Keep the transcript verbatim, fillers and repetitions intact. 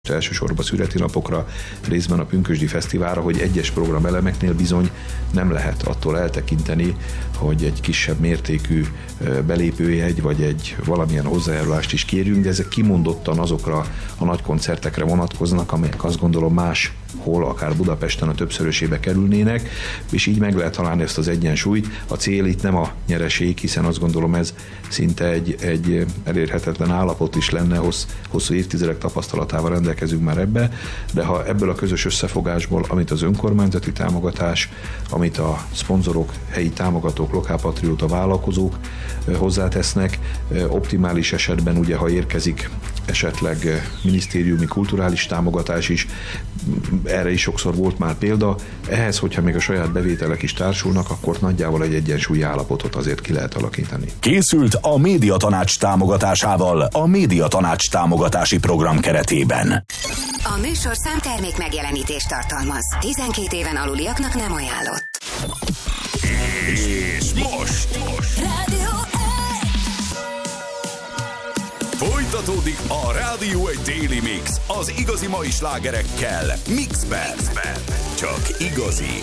elsősorban születi napokra, részben a Pünkösdi Fesztiválra, hogy egyes programelemeknél bizony nem lehet attól eltekinteni, hogy egy kisebb mértékű belépőjegy, vagy egy valamilyen hozzájárulást is kérjünk, de ezek kimondottan azokra a nagy koncertekre vonatkoznak, amelyek azt gondolom máshol, akár Budapesten a többszörösébe kerülnének, és így meg lehet találni ezt az egyensúlyt. A cél itt nem a nyereség, hiszen azt gondolom ez szinte egy, egy elérhetetlen állapot is lenne, hossz, hosszú évtizedek tapasztalatával rendelkezünk már ebbe, de ha ebből a közös összefogásból, amit az önkormányzati támogatás, amit a szponzorok, helyi támogatók, lokálpatrióta vállalkozók hozzátesznek, optimális esetben ugye, ha érkezik esetleg minisztériumi kulturális támogatás is, erre is sokszor volt már példa, ehhez, hogyha még a saját bevételek is társulnak, akkor nagyjából egy egyensúlyi állapotot azért ki lehet alakítani. Készült a Médiatanács támogatásával a Médiatanács támogatási program keretében. A műsor számtermék megjelenítést tartalmaz. tizenkét éven aluliaknak nem ajánlott. És most, most. Rádió Folytatódik a Rádió egy Daily Mix az igazi mai slágerekkel Mixben. Mixben. Csak igazi